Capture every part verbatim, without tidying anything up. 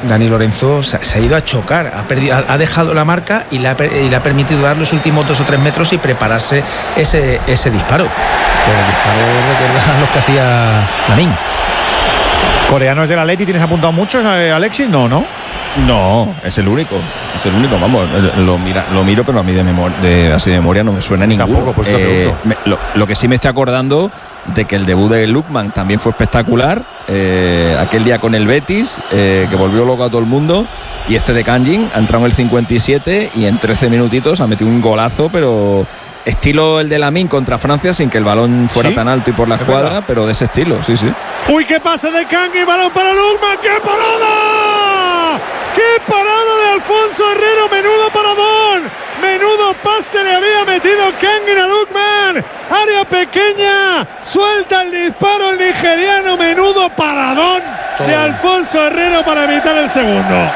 Dani Lorenzo se, se ha ido a chocar, ha, perdido, ha, ha dejado la marca y le, ha, y le ha permitido dar los últimos dos o tres metros y prepararse ese, ese disparo. Pero el disparo recuerda a los que hacía Lamine. ¿Coreanos del Atleti tienes apuntado muchos, eh, Alexis? No, ¿no? No, es el único. Es el único, vamos, lo, mira, lo miro, pero a mí de, memor, de así de memoria no me suena ninguno. Tampoco, pues eh, me, lo, lo que sí me estoy acordando de que el debut de Lookman también fue espectacular. Eh, aquel día con el Betis, eh, que volvió loco a todo el mundo. Y este de Kangin ha entrado en el cincuenta y siete y en trece minutitos ha metido un golazo, pero estilo el de Lamine contra Francia, sin que el balón fuera ¿Sí? tan alto y por la escuadra, pero de ese estilo, sí, sí. Uy, qué pase de Kangin, balón para Lookman, qué parada, qué parada de Alfonso Herrero, menudo paradón, menudo pase le había metido Kangin a Lookman, área pequeña, suelta el disparo el nigeriano, menudo paradón de Alfonso Herrero para evitar el segundo.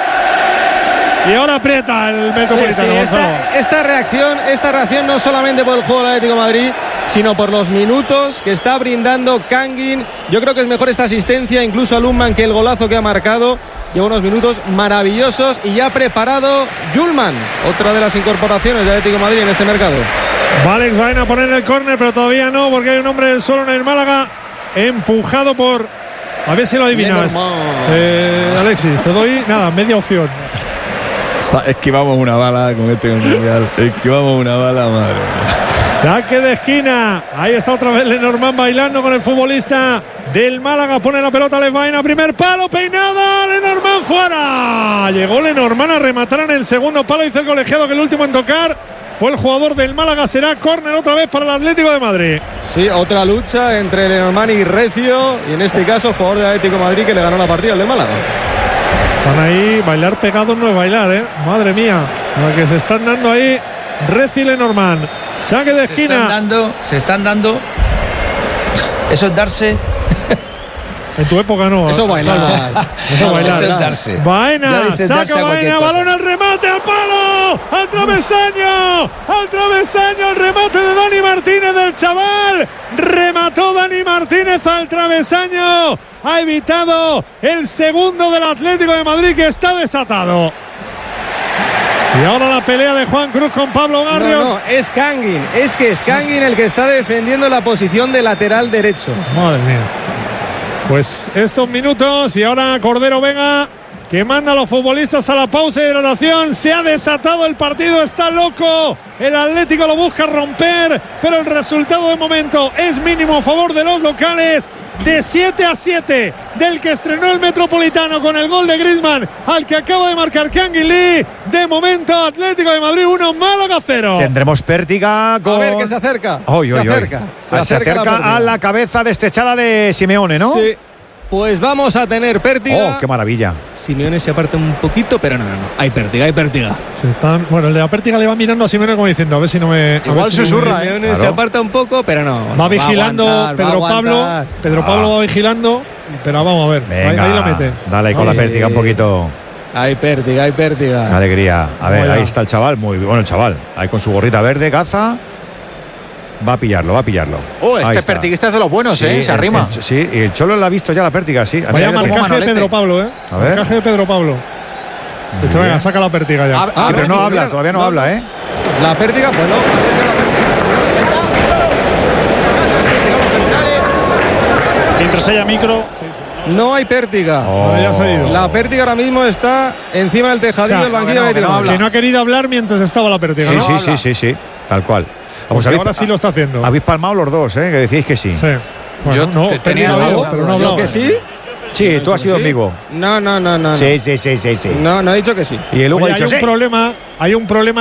Y ahora aprieta el Metropolitano. Sí, sí, esta, esta reacción, esta reacción no solamente por el juego del Atlético de Madrid, sino por los minutos que está brindando Kangin. Yo creo que es mejor esta asistencia, incluso a Lookman, que el golazo que ha marcado. Lleva unos minutos maravillosos y ya ha preparado Yulman, otra de las incorporaciones del Atlético de Madrid en este mercado. Valex va a poner el córner, pero todavía no, porque hay un hombre del suelo en el Málaga, empujado por... A ver si lo adivinas. Eh, Alexis, te doy, nada, media opción. Esquivamos una bala con este mundial. Esquivamos una bala, madre. Saque de esquina. Ahí está otra vez Lenormand bailando con el futbolista del Málaga. Pone la pelota a Levaina. Primer palo, peinada. Lenormand fuera. Llegó Lenormand a rematar en el segundo palo. Dice el colegiado que el último en tocar fue el jugador del Málaga. Será córner otra vez para el Atlético de Madrid. Sí, otra lucha entre Lenormand y Recio. Y en este caso el jugador del Atlético de Madrid que le ganó la partida al del Málaga. Están ahí, bailar pegados no es bailar, ¿eh? Madre mía, lo que se están dando ahí Reci y Lenormand. Saque de esquina. Se están dando, se están dando. Eso es darse. En tu época no. Eso bailar. Eso No, bailar. eso es darse. Baena, Ya saca Baena, balón al remate, al palo, al travesaño, al travesaño, el remate de Dani Martínez del chaval. Remató Dani Martínez al travesaño. Ha evitado el segundo del Atlético de Madrid, que está desatado. Y ahora la pelea de Juan Cruz con Pablo Barrios. No, no, es Kangin. Es que es Kangin el que está defendiendo la posición de lateral derecho. Madre mía. Pues estos minutos y ahora Cordero Vega, que manda a los futbolistas a la pausa de hidratación. Se ha desatado el partido, está loco. El Atlético lo busca romper, pero el resultado de momento es mínimo a favor de los locales. De siete a siete del que estrenó el Metropolitano con el gol de Griezmann, al que acaba de marcar Kangin Lee. De momento Atlético de Madrid uno, Málaga cero. Tendremos Pértiga con... A ver que se acerca. Oy, se, oy, oy. acerca se, se acerca. Se acerca la a la cabeza destechada de Simeone, ¿no? Sí. Pues vamos a tener Pértiga. Oh, qué maravilla. Simeone se aparta un poquito, pero no, no, no. Hay Pértiga, hay Pértiga. Se están, bueno, el de la Pértiga le va mirando a Simeone como diciendo, a ver si no me... Igual si susurra, no, ¿eh? Simeone Claro. se aparta un poco, pero no. Va no, vigilando va a aguantar, Pedro va a Pablo. aguantar. Pedro Ah. Pablo va vigilando, pero vamos a ver. Venga, ahí, ahí la mete. dale con Sí. la Pértiga un poquito. Hay Pértiga, hay Pértiga. Qué alegría. A ver, Hola. ahí está el chaval, muy bueno el chaval. Ahí con su gorrita verde, caza. Va a pillarlo, va a pillarlo. Oh, Ahí este está. pertiguista es de los buenos, Sí, ¿eh? Se el- arrima. el- sí, y el Cholo la ha visto ya la Pértiga, sí. Vaya Mira, marcaje de Manolete. Pedro Pablo, ¿eh? A ver. Marcaje de Pedro Pablo. De hecho, venga, saca la Pértiga ya. Ah, Sí, ah, pero no mira, habla, mira, todavía no, no, habla, ¿eh? La Pértiga, pues no. Mientras haya micro. No hay Pértiga. Oh. Ahora ya se ha ido. La Pértiga ahora mismo está encima del tejadillo O sea, del banquillo que no, del que no Atlético. habla. Que no ha querido hablar mientras estaba la Pértiga, Sí, ¿no? sí, sí, sí, sí, tal cual. Vamos, Porque habéis, ahora sí lo está haciendo. habéis palmado los dos, ¿eh? Que decís que sí. Sí. Bueno, Yo no, te Pértiga tenía ha hablado, duda. pero no ha ¿Yo hablado. que sí? Sí, tú has sido ¿Sí? amigo. No, no, no, no. no. Sí, sí, sí, sí, sí. No, no he dicho que sí. Y el Hugo Oye, ha hay dicho un sí. problema, hay un problema